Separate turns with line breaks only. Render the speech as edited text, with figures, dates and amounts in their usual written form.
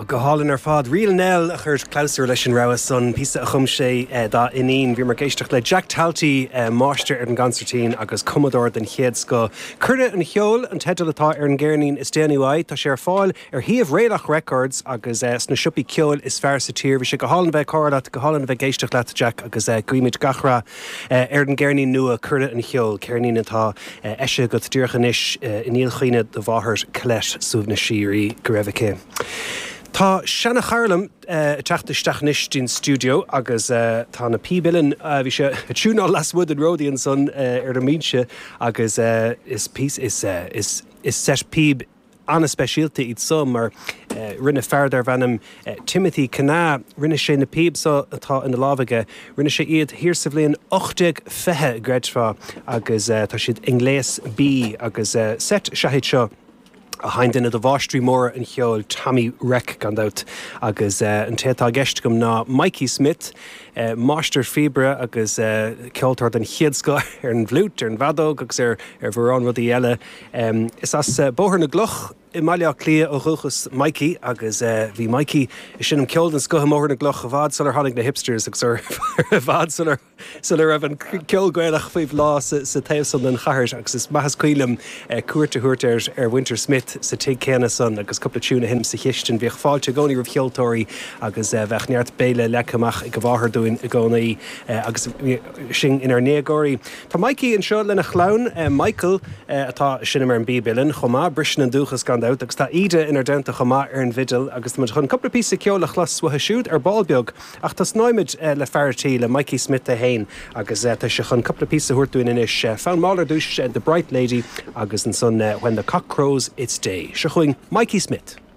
Go hálan ar fád rial nel a chuir cláusú leis an rá son písa a chum sé dá inín bhí mar géisteach le Jack Talty máiste ar an gancertín agus commodór den chéad go chuirde an cheol an teitil atá ar an ggéirnín is déanúhaid tá sé ar fáil ar thaobh Réalach Records agus sna siúpaí ceol is fearr sa tír bhí sé go hálan bheith cála go hálan bheith géisteach le Jack agus guimiid gachra ar an ggéirnín nua chuirde an cheol céirnín atá eise go dtíorchanis iníl chuoine do bháthairt cleis súbna sírí go raibh cé. Tá Shanna Harlem teachtasteach níos dín studio agus tá na píbilin bhí sé túúná laswood an Rodian son ar a míse agus is set píb anna speisialta iad som mar rinne feardar bhenim Timothy Cana rinne sé na píb so atá in na lábhaige rinne sé iad hir sa bhlion 8 fethe greidfá agus tá siad inglés bí agus set seheid seo a hain duine do bháistrí mór an cheol Tammy Rec gandát agus an tétá gceist gom ná Mikey Smith máister fibre agus ceoltar den chiadsco ar an bhlút ar an bhadóg agus ar bharrán rudí eile is as bóthar na gloch I maiile clia ó ruchas Mikey agus bhí Mikey is sin an ceol an scoth mór na gloch a bhd sular tháinig na hipsters agus ar bhd sular raibh an ceol gaiilech faoh lá sa taobh an chahairt agus is maithas cuilim cuairte thuairt ar Winter Smith sa tig céanna son agus coppla túna him sa chiistin bhíoh fáilte gcónaí rah cheoltóirí agus bheith neart béile lecamach I go bháthair dúin I gcónaí agus sin inar néagóirí. Tá Mikey an seo lena chlán Michael atá sinna mar an bíbilin chomá brisin an dúchas gan out agus tá ide inar denta chomá ar an vidal agus mu chun coppla písa ceola chlas swathe siúd ar ballbeag ach tá snáimid le fearrtí le Mikey Smith a hain agus tá se chun coppla písa thuirtúin inis fan málar dúis The Bright Lady agus an son When the Cock Crows It's Day. Se chuing Mikey Smith.